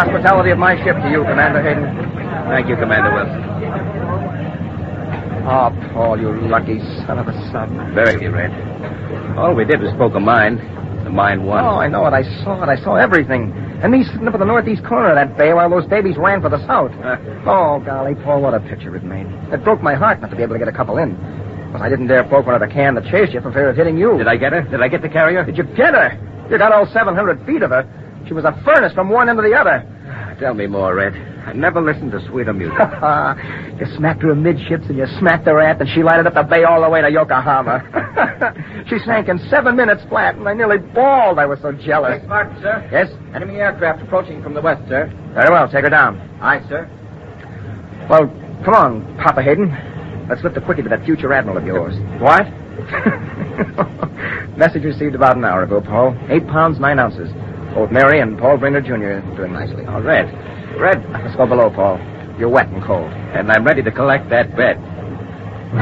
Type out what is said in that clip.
hospitality of my ship to you, Commander Hayden. Thank you, Commander Wilson. Oh, Paul, you lucky son of a son. Very, Red. All we did was poke a mine. The mine won. Oh, I know it. I saw it. I saw everything. And me sitting up at the northeast corner of that bay while those babies ran for the south. Oh, golly, Paul, what a picture it made. It broke my heart not to be able to get a couple in. But I didn't dare poke one of the can that chased you for fear of hitting you. Did I get her? Did I get the carrier? Did you get her? You got all 700 feet of her. She was a furnace from one end to the other. Tell me more, Red. I never listened to sweeter music. You smacked her amidships and you smacked her aft and she lighted up the bay all the way to Yokohama. She sank in 7 minutes flat and I nearly bawled. I was so jealous. Martin, sir. Yes? Enemy aircraft approaching from the west, sir. Very well. Take her down. Aye, sir. Well, come on, Papa Hayden. Let's lift a quickie to that future admiral of yours. What? Message received about an hour ago, Paul. 8 pounds, 9 ounces. Both Mary and Paul Brainerd Jr. doing nicely. Oh, Red. Let's go below, Paul. You're wet and cold. And I'm ready to collect that bet.